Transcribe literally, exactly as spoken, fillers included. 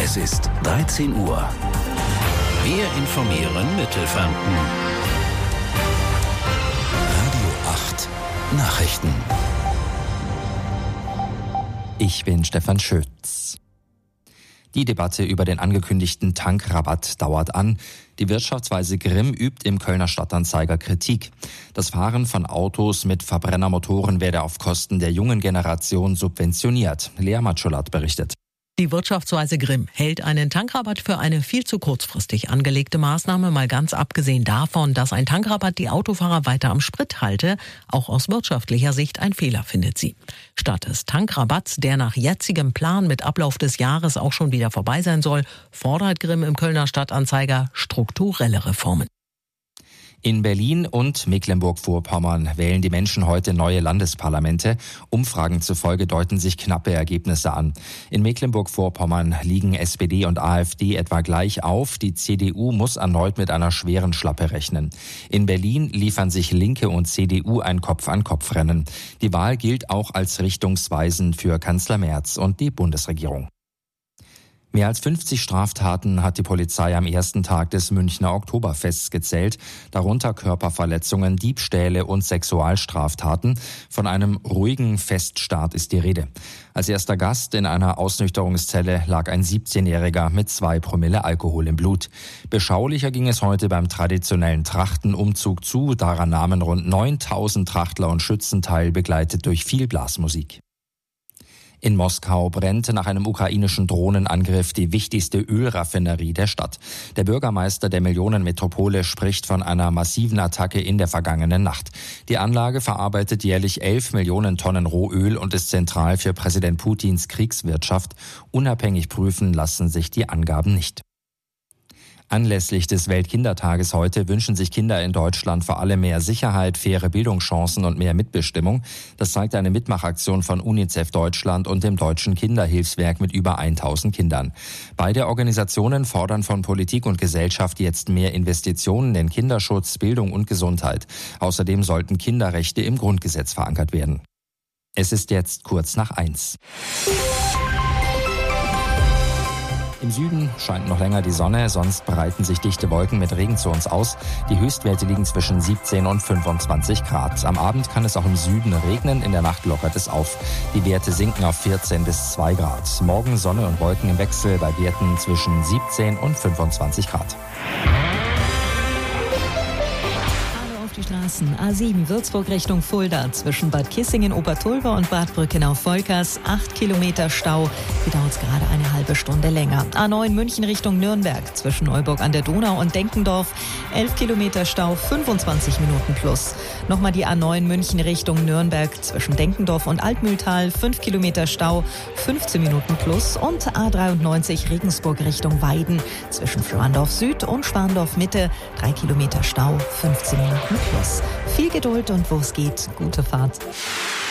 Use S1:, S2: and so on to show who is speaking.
S1: Es ist dreizehn Uhr. Wir informieren Mittelfranken. Radio acht Nachrichten.
S2: Ich bin Stefan Schütz. Die Debatte über den angekündigten Tankrabatt dauert an. Die Wirtschaftsweise Grimm übt im Kölner Stadtanzeiger Kritik. Das Fahren von Autos mit Verbrennermotoren werde auf Kosten der jungen Generation subventioniert. Lea Matscholat berichtet.
S3: Die Wirtschaftsweise Grimm hält einen Tankrabatt für eine viel zu kurzfristig angelegte Maßnahme, mal ganz abgesehen davon, dass ein Tankrabatt die Autofahrer weiter am Sprit halte. Auch aus wirtschaftlicher Sicht ein Fehler, findet sie. Statt des Tankrabatts, der nach jetzigem Plan mit Ablauf des Jahres auch schon wieder vorbei sein soll, fordert Grimm im Kölner Stadtanzeiger strukturelle Reformen.
S2: In Berlin und Mecklenburg-Vorpommern wählen die Menschen heute neue Landesparlamente. Umfragen zufolge deuten sich knappe Ergebnisse an. In Mecklenburg-Vorpommern liegen S P D und AfD etwa gleich auf. Die C D U muss erneut mit einer schweren Schlappe rechnen. In Berlin liefern sich Linke und C D U ein Kopf-an-Kopf-Rennen. Die Wahl gilt auch als richtungsweisend für Kanzler Merz und die Bundesregierung. Mehr als fünfzig Straftaten hat die Polizei am ersten Tag des Münchner Oktoberfests gezählt, darunter Körperverletzungen, Diebstähle und Sexualstraftaten. Von einem ruhigen Feststart ist die Rede. Als erster Gast in einer Ausnüchterungszelle lag ein siebzehnjähriger mit zwei Promille Alkohol im Blut. Beschaulicher ging es heute beim traditionellen Trachtenumzug zu. Daran nahmen rund neuntausend Trachtler und Schützen teil, begleitet durch viel Blasmusik. In Moskau brennt nach einem ukrainischen Drohnenangriff die wichtigste Ölraffinerie der Stadt. Der Bürgermeister der Millionenmetropole spricht von einer massiven Attacke in der vergangenen Nacht. Die Anlage verarbeitet jährlich elf Millionen Tonnen Rohöl und ist zentral für Präsident Putins Kriegswirtschaft. Unabhängig prüfen lassen sich die Angaben nicht. Anlässlich des Weltkindertages heute wünschen sich Kinder in Deutschland vor allem mehr Sicherheit, faire Bildungschancen und mehr Mitbestimmung. Das zeigt eine Mitmachaktion von UNICEF Deutschland und dem Deutschen Kinderhilfswerk mit über tausend Kindern. Beide Organisationen fordern von Politik und Gesellschaft jetzt mehr Investitionen in Kinderschutz, Bildung und Gesundheit. Außerdem sollten Kinderrechte im Grundgesetz verankert werden. Es ist jetzt kurz nach eins. Im Süden scheint noch länger die Sonne, sonst breiten sich dichte Wolken mit Regen zu uns aus. Die Höchstwerte liegen zwischen siebzehn und fünfundzwanzig Grad. Am Abend kann es auch im Süden regnen, in der Nacht lockert es auf. Die Werte sinken auf vierzehn bis zwei Grad. Morgen Sonne und Wolken im Wechsel bei Werten zwischen siebzehn und fünfundzwanzig Grad.
S4: Die Straßen A sieben Würzburg Richtung Fulda zwischen Bad Kissingen, Obertulver und Bad Brückenau-Volkers. Acht Kilometer Stau. Hier dauert es gerade eine halbe Stunde länger. A neun München Richtung Nürnberg zwischen Neuburg an der Donau und Denkendorf. Elf Kilometer Stau, fünfundzwanzig Minuten plus. Nochmal die A neun München Richtung Nürnberg zwischen Denkendorf und Altmühltal. Fünf Kilometer Stau, fünfzehn Minuten plus. Und A dreiundneunzig Regensburg Richtung Weiden zwischen Schwandorf Süd und Schwandorf Mitte. Drei Kilometer Stau, fünfzehn Minuten plus. Viel Geduld und wo es geht, gute Fahrt.